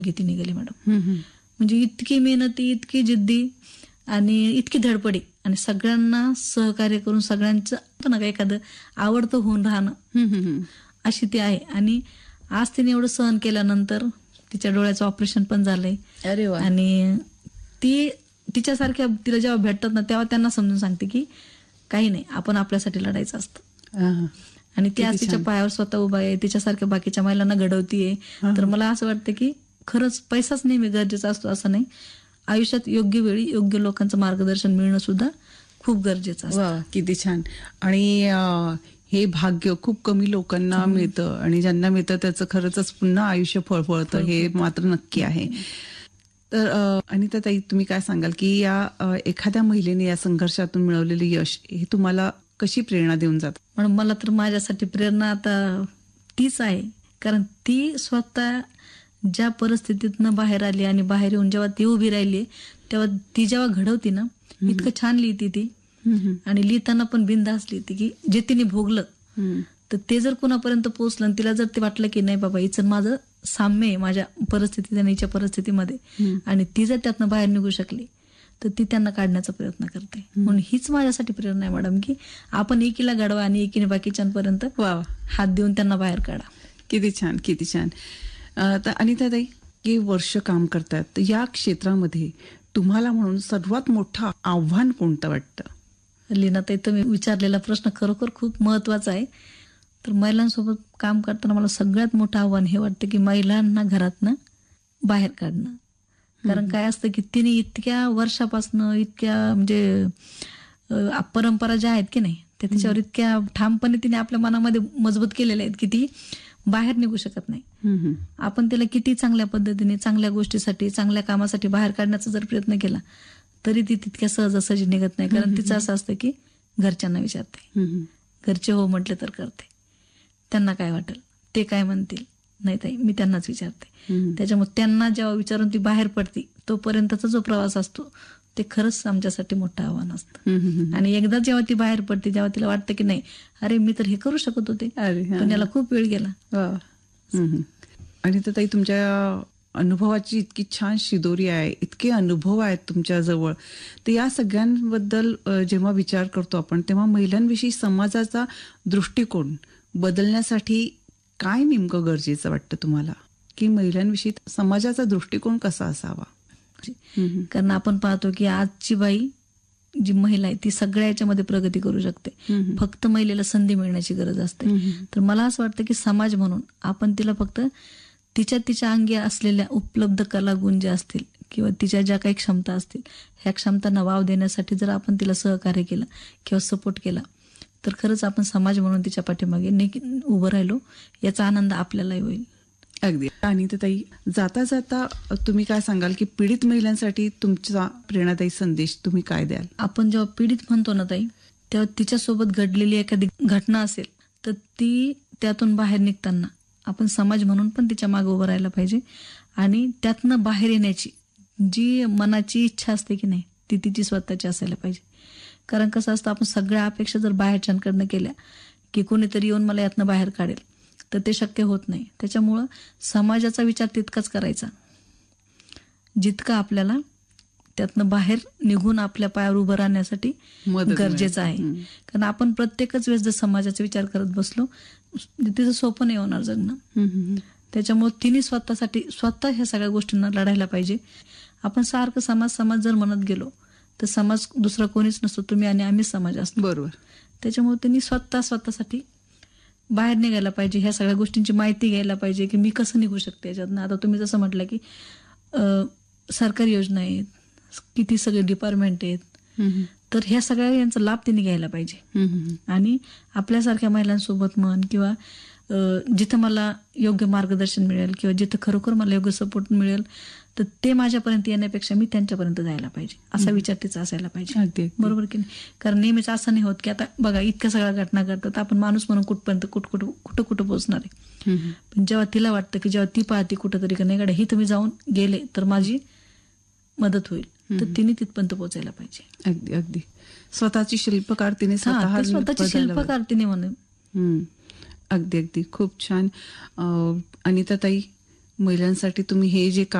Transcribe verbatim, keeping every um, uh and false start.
ती निघाली मॅडम. म्हणजे इतकी मेहनती, इतकी जिद्दी आणि इतकी धडपडी आणि सगळ्यांना सहकार्य करून सगळ्यांचं पण एखादं आवडतं होऊन राहणं अशी ती आहे. आणि आज तिने एवढं सहन केल्यानंतर तिच्या डोळ्याचं ऑपरेशन पण झालंय. अरे वा. आणि ती तिच्यासारख्या तिला जेव्हा भेटतात ना तेव्हा त्यांना समजून सांगते की काही नाही, आपण आपल्यासाठी लढायचं असतं. आणि ती आज तिच्या पायावर स्वतः उभा आहे, तिच्यासारख्या बाकीच्या महिलांना घडवतीये. तर मला असं वाटतं की खरंच पैसाच नेहमी गरजेचा असतो असं नाही, आयुष्यात योग्य वेळी योग्य लोकांचं मार्गदर्शन मिळणं सुद्धा खूप गरजेचं असतं. किती छान. आणि हे भाग्य खूप कमी लोकांना मिळतं आणि ज्यांना मिळतं त्याचं खरंच पुन्हा आयुष्य फळफळतं, हे मात्र नक्की आहे. तर अनिता ताई, तुम्ही काय सांगाल की या एखाद्या महिलेने या संघर्षातून मिळवलेले यश हे तुम्हाला कशी प्रेरणा देऊन जात? म्हणून मला तर माझ्यासाठी प्रेरणा आता तीच आहे. कारण ती स्वतः ज्या परिस्थितीतनं बाहेर आली आणि बाहेर येऊन जेव्हा ती उभी राहिली तेव्हा ती जेव्हा घडवती ना, इतकं छान लिहिती ती. आणि लिहिताना पण बिनधास्त लिहिती की जे तिने भोगलं तर ते जर कुणापर्यंत पोहोचलं आणि तिला जर ते वाटलं की नाही बाबा हिचं माझं साम्य आहे माझ्या परिस्थितीत आणि हिच्या परिस्थितीमध्ये, आणि ती जर त्यातनं बाहेर निघू शकली तर ती त्यांना काढण्याचा प्रयत्न करते. म्हणून हीच माझ्यासाठी प्रेरणा आहे मॅडम की आपण एकीला घडवा आणि एकीने बाकीच्यांपर्यंत हात देऊन त्यांना बाहेर काढा. किती छान, किती छान. तर अनिता ताई, हे वर्ष काम करतात तर या क्षेत्रामध्ये तुम्हाला म्हणून सर्वात मोठं आव्हान कोणतं वाटतं? लीनाताई, तुम्ही विचारलेला प्रश्न खरोखर खूप महत्वाचा आहे. तर महिलांसोबत काम करताना मला सगळ्यात मोठं आव्हान हे वाटतं की महिलांना घरातनं बाहेर काढणं. कारण काय असतं की तिने इतक्या वर्षापासून इतक्या म्हणजे परंपरा ज्या आहेत की नाही त्या तिच्यावर इतक्या ठामपणे तिने आपल्या मनामध्ये मजबूत केलेल्या आहेत की ती बाहेर निघू शकत नाही. आपण तिला किती चांगल्या पद्धतीने चांगल्या गोष्टीसाठी चांगल्या कामासाठी बाहेर काढण्याचा जर प्रयत्न केला तरी ती तितक्या सहजासहजी निघत नाही. कारण तिचं असं असतं की घरच्यांना विचारते, घरचे हो म्हटले तर करते, त्यांना काय वाटेल, ते काय म्हणतील, नाही ताई मी त्यांनाच विचारते. त्याच्यामुळे त्यांना जेव्हा विचारून ती बाहेर पडते तोपर्यंतचा जो प्रवास असतो ते खरंच आमच्यासाठी मोठं आव्हान असतं. आणि एकदा जेव्हा ती बाहेर पडते जेव्हा तिला वाटतं की नाही अरे मी तर हे करू शकत होते पण याला खूप वेळ गेला. आणि तर ताई, तुमच्या अनुभवाची इतकी छान शिदोरी आहे, इतके अनुभव आहेत तुमच्याजवळ, तर या सगळ्यांबद्दल जेव्हा विचार करतो आपण तेव्हा महिलांविषयी समाजाचा दृष्टिकोन बदलण्यासाठी काय नेमकं गरजेचं वाटतं तुम्हाला, की महिलांविषयी समाजाचा दृष्टिकोन कसा असावा? कारण आपण पाहतो की आजची बाई जी महिला आहे ती सगळ्या याच्यामध्ये प्रगती करू शकते, फक्त महिलेला संधी मिळण्याची गरज असते. तर मला असं वाटतं की समाज म्हणून आपण तिला फक्त तिच्या तिच्या अंगी असलेल्या उपलब्ध कला गुण जे असतील किंवा तिच्या ज्या काही क्षमता असतील ह्या क्षमतांना वाव देण्यासाठी जर आपण तिला सहकार्य केलं किंवा सपोर्ट केला तर खरंच आपण समाज म्हणून तिच्या पाठीमागे उभं राहिलो याचा आनंद आपल्यालाही होईल. अगदी. आणि ताई, जाता जाता तुम्ही काय सांगाल की पीडित महिलांसाठी तुमचा प्रेरणादायी संदेश तुम्ही काय द्याल? आपण जेव्हा पीडित म्हणतो ना ताई तेव्हा तिच्यासोबत घडलेली एखादी घटना असेल तर ती त्यातून बाहेर निघताना आपण समाज म्हणून पण तिच्या मागे उभं राहायला पाहिजे. आणि त्यातनं बाहेर येण्याची जी मनाची इच्छा असते की नाही ती तिची स्वतःची असायला पाहिजे. कारण कसं असतं आपण सगळ्या अपेक्षा जर बाहेरच्यांकडनं केल्या की कोणीतरी येऊन मला यातनं बाहेर काढेल तर ते शक्य होत नाही. त्याच्यामुळं समाजाचा विचार तितकाच करायचा जितका आपल्याला त्यातनं बाहेर निघून आपल्या पायावर उभं राहण्यासाठी गरजेचं आहे. कारण आपण प्रत्येकच वेळेस जर समाजाचा विचार करत बसलो तिचं सोपं नाही होणार जगणं. त्याच्यामुळे तिने स्वतःसाठी स्वतः ह्या सगळ्या गोष्टींना लढायला पाहिजे. आपण सारखं समाज समाज जर म्हणत गेलो तर समाज दुसरा कोणीच नसतो, तुम्ही आणि आम्ही समाज असतो. बरोबर. त्याच्यामुळे त्यांनी स्वतः स्वतःसाठी बाहेर निघायला पाहिजे, ह्या सगळ्या गोष्टींची माहिती घ्यायला पाहिजे की मी कसं निघू शकते याच्यातनं. आता तुम्ही जसं म्हटलं की सरकारी योजना आहेत, किती सगळे डिपार्टमेंट आहेत, तर ह्या सगळ्या यांचा लाभ तिने घ्यायला पाहिजे. आणि आपल्यासारख्या महिलांसोबत म्हण किंवा जिथं मला योग्य मार्गदर्शन मिळेल किंवा जिथं खरोखर मला योग्य सपोर्ट मिळेल तर ते माझ्यापर्यंत येण्यापेक्षा मी त्यांच्यापर्यंत जायला पाहिजे असा विचार तिचा असायला पाहिजे. बरोबर की नाही? कारण नेहमीच असं नाही होत की आता बघा इतक्या सगळ्या घटना घडतात आपण माणूस म्हणून कुठपर्यंत कुठ कुठं कुठं कुठं पोहोचणार आहे. पण जेव्हा तिला वाटतं की जेव्हा ती पाहते कुठंतरी का नाही गाड्या ही तुम्ही जाऊन गेले तर माझी मदत होईल तर तिने तिथपर्यंत पोहोचायला पाहिजे. अगदी अगदी. स्वतःची शिल्पकार तिने स्वतःची शिल्पकार तिने म्हणून. अगदी अगदी. खूप छान. अनिता ताई, महिलांसाठी तुम्ही हे जे काम